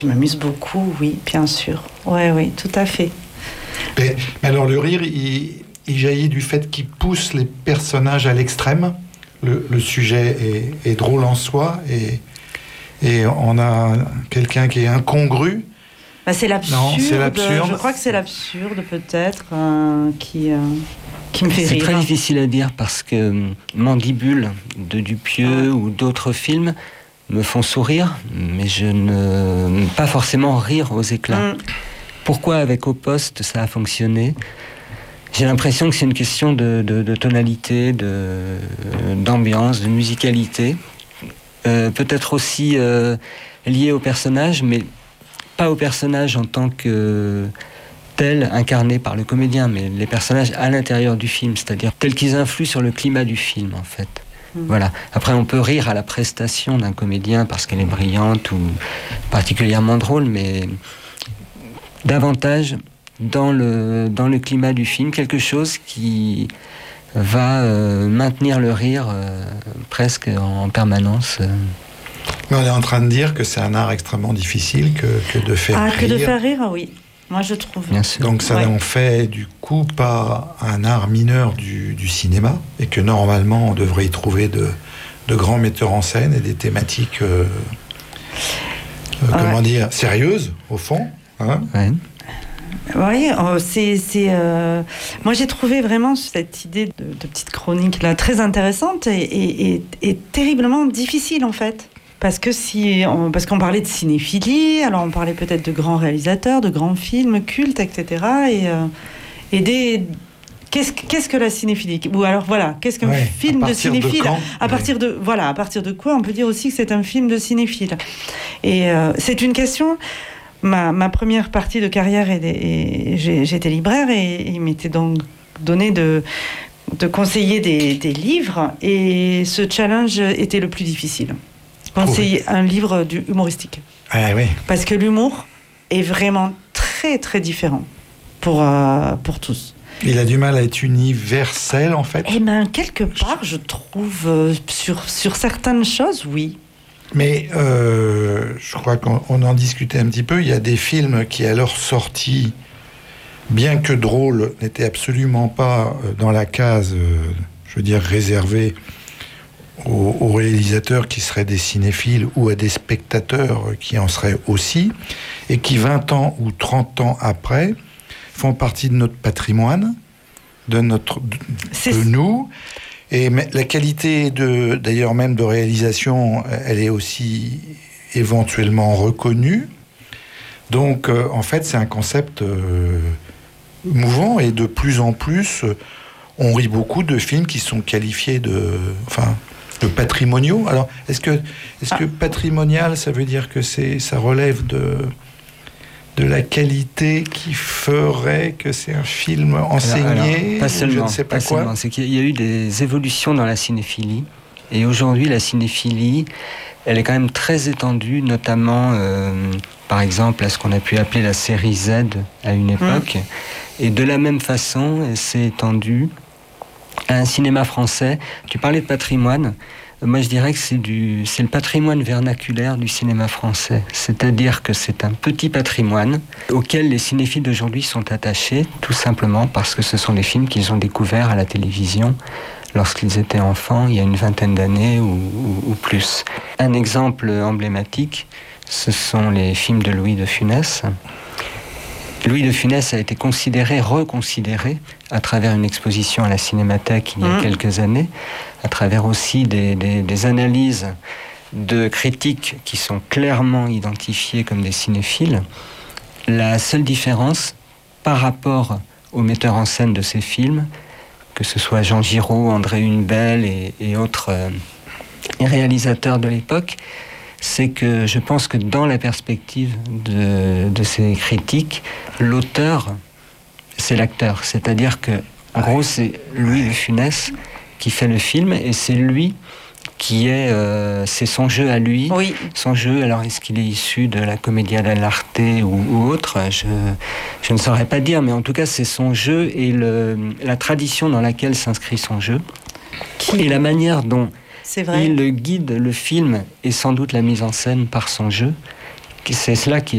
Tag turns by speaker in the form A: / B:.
A: Je m'amuse beaucoup, oui, bien sûr. Oui, tout à fait.
B: Mais alors le rire, il jaillit du fait qu'il pousse les personnages à l'extrême. Le sujet est drôle en soi et on a quelqu'un qui est incongru.
A: C'est l'absurde.
B: Non, c'est l'absurde.
A: Je crois que c'est l'absurde peut-être qui me fait rire.
C: C'est très difficile à dire parce que Mandibule de Dupieux ou d'autres films me font sourire, mais je ne pas forcément rire aux éclats. Pourquoi avec Au Poste ça a fonctionné ? J'ai l'impression que c'est une question de tonalité, d'ambiance, de musicalité. Peut-être aussi lié au personnage, mais pas au personnage en tant que tel, incarné par le comédien, mais les personnages à l'intérieur du film, c'est-à-dire tels qu'ils influent sur le climat du film, en fait. Voilà. Après, on peut rire à la prestation d'un comédien parce qu'elle est brillante ou particulièrement drôle, mais davantage dans le climat du film, quelque chose qui va maintenir le rire presque en permanence.
B: Mais on est en train de dire que c'est un art extrêmement difficile que de faire rire.
A: Que de faire rire, oui. Moi, je trouve.
C: Bien sûr.
B: Donc ça en fait du coup pas un art mineur du cinéma et que normalement on devrait y trouver de grands metteurs en scène et des thématiques sérieuses au fond. Hein.
C: Ouais.
A: Oui, moi j'ai trouvé vraiment cette idée de petite chronique là très intéressante et terriblement difficile en fait. Parce qu'on parlait de cinéphilie, alors on parlait peut-être de grands réalisateurs, de grands films cultes, etc. Qu'est-ce que la cinéphilie ? Ou alors voilà, qu'est-ce qu'un film de cinéphile ? À partir de quoi on peut dire aussi que c'est un film de cinéphile ? Et c'est une question. Ma première partie de carrière, j'étais libraire et il m'était donc donné de conseiller des livres et ce challenge était le plus difficile. Conseiller un livre humoristique.
B: Ah, oui.
A: Parce que l'humour est vraiment très très différent pour tous.
B: Il a du mal à être universel en fait.
A: Eh bien, quelque part, je trouve sur certaines choses, oui.
B: Mais je crois qu'on en discutait un petit peu. Il y a des films qui, à leur sortie, bien que drôles, n'étaient absolument pas dans la case, réservée aux réalisateurs qui seraient des cinéphiles ou à des spectateurs qui en seraient aussi, et qui 20 ans ou 30 ans après font partie de notre patrimoine, de nous. Et la qualité d'ailleurs même de réalisation, elle est aussi éventuellement reconnue. Donc, en fait, c'est un concept mouvant et de plus en plus, on rit beaucoup de films qui sont qualifiés de patrimoniaux. Alors, est-ce que patrimonial, ça veut dire que ça relève de la qualité qui ferait que c'est un film enseigné,
C: pas seulement,
B: je ne sais pas quoi.
C: Seulement. C'est qu'il y a eu des évolutions dans la cinéphilie. Et aujourd'hui, la cinéphilie, elle est quand même très étendue, notamment, par exemple, à ce qu'on a pu appeler la série Z à une époque. Et de la même façon, elle s'est étendue à un cinéma français. Tu parlais de patrimoine. Moi, je dirais que c'est le patrimoine vernaculaire du cinéma français. C'est-à-dire que c'est un petit patrimoine auquel les cinéphiles d'aujourd'hui sont attachés, tout simplement parce que ce sont des films qu'ils ont découverts à la télévision lorsqu'ils étaient enfants, il y a une vingtaine d'années ou plus. Un exemple emblématique, ce sont les films de Louis de Funès. Louis de Funès a été reconsidéré à travers une exposition à la Cinémathèque il y a quelques années, à travers aussi des analyses de critiques qui sont clairement identifiées comme des cinéphiles. La seule différence par rapport aux metteurs en scène de ces films, que ce soit Jean Giraud, André Hunebelle et autres réalisateurs de l'époque, c'est que je pense que dans la perspective de ces critiques, l'auteur, c'est l'acteur. C'est-à-dire que, en gros, c'est Louis de Funès qui fait le film et c'est lui qui c'est son jeu à lui.
A: Oui.
C: Son jeu, alors est-ce qu'il est issu de la Commedia dell'arte ou autre, je ne saurais pas dire, mais en tout cas, c'est son jeu et la tradition dans laquelle s'inscrit son jeu. Et la manière dont il guide le film et sans doute la mise en scène par son jeu c'est cela qui